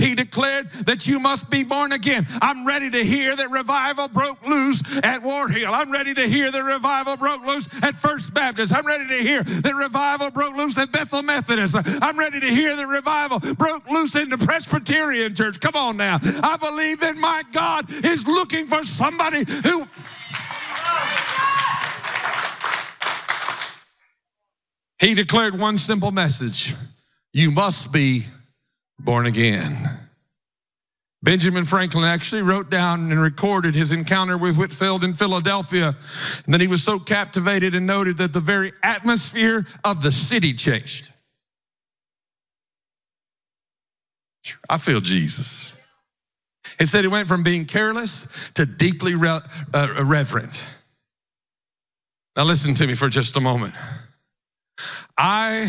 He declared that you must be born again. I'm ready to hear that revival broke loose at War Hill. I'm ready to hear that revival broke loose at First Baptist. I'm ready to hear that revival broke loose at Bethel Methodist. I'm ready to hear that revival broke loose in the Presbyterian Church. Come on now. I believe that my God is looking for somebody who... He declared one simple message: you must be born again. Benjamin Franklin actually wrote down and recorded his encounter with Whitefield in Philadelphia. And then he was so captivated and noted that the very atmosphere of the city changed. I feel Jesus. It said he went from being careless to deeply reverent. Now listen to me for just a moment. I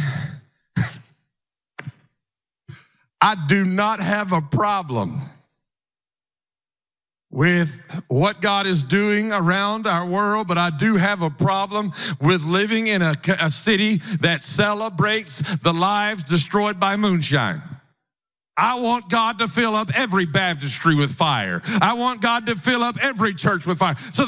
do not have a problem with what God is doing around our world, but I do have a problem with living in a city that celebrates the lives destroyed by moonshine. I want God to fill up every baptistry with fire. I want God to fill up every church with fire. So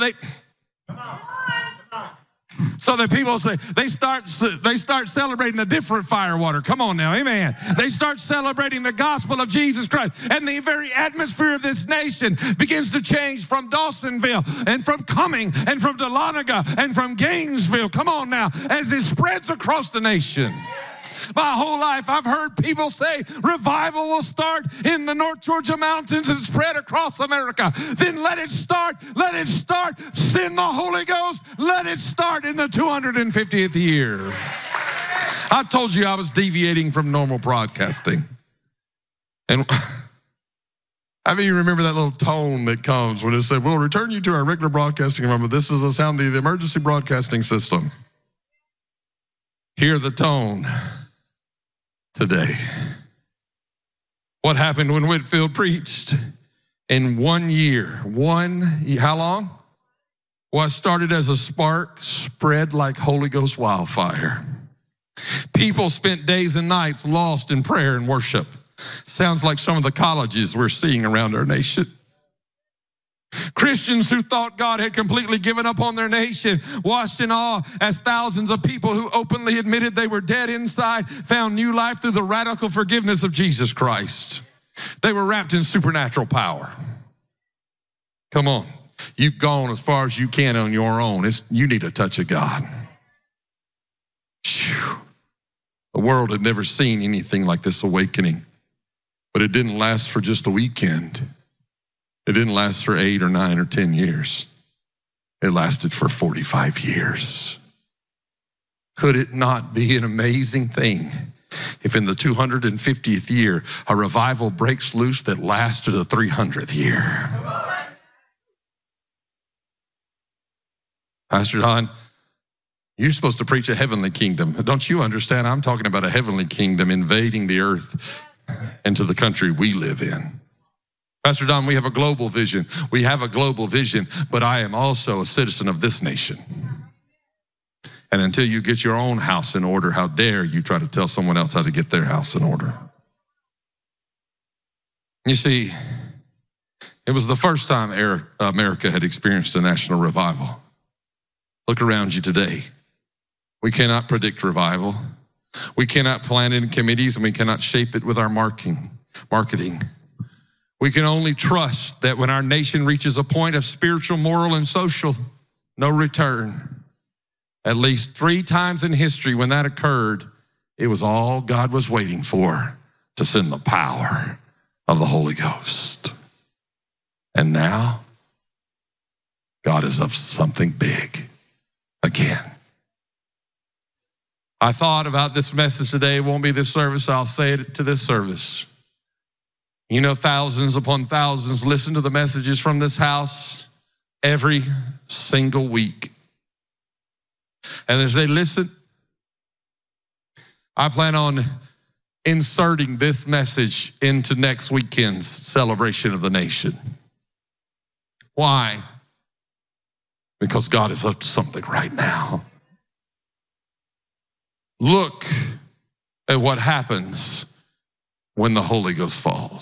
that people say, they start celebrating a different fire water. Come on now, amen. They start celebrating the gospel of Jesus Christ. And the very atmosphere of this nation begins to change from Dawsonville and from Cumming and from Dahlonega and from Gainesville. Come on now, as it spreads across the nation. My whole life I've heard people say revival will start in the North Georgia mountains and spread across America. Then let it start, send the Holy Ghost, let it start in the 250th year. I told you I was deviating from normal broadcasting. And I mean, you remember that little tone that comes when it said, we'll return you to our regular broadcasting. Remember, this is the sound of the emergency broadcasting system. Hear the tone today. What happened when Whitefield preached? In 1 year, how long? What started as a spark spread like Holy Ghost wildfire. People spent days and nights lost in prayer and worship. Sounds like some of the colleges we're seeing around our nation. Christians who thought God had completely given up on their nation, watched in awe as thousands of people who openly admitted they were dead inside found new life through the radical forgiveness of Jesus Christ. They were wrapped in supernatural power. Come on, you've gone as far as you can on your own. You need a touch of God. Whew. The world had never seen anything like this awakening, but it didn't last for just a weekend. It didn't last for 8 or 9 or 10 years. It lasted for 45 years. Could it not be an amazing thing if in the 250th year, a revival breaks loose that lasts to the 300th year? Pastor Don, you're supposed to preach a heavenly kingdom. Don't you understand? I'm talking about a heavenly kingdom invading the earth into the country we live in. Pastor Don, we have a global vision. We have a global vision, but I am also a citizen of this nation. And until you get your own house in order, how dare you try to tell someone else how to get their house in order? You see, it was the first time America had experienced a national revival. Look around you today. We cannot predict revival. We cannot plan it in committees, and we cannot shape it with our marketing. We can only trust that when our nation reaches a point of spiritual, moral, and social no return, at least 3 times in history when that occurred, it was all God was waiting for, to send the power of the Holy Ghost. And now, God is up to something big again. I thought about this message today. It won't be this service. I'll say it to this service. You know, thousands upon thousands listen to the messages from this house every single week. And as they listen, I plan on inserting this message into next weekend's celebration of the nation. Why? Because God is up to something right now. Look at what happens when the Holy Ghost falls.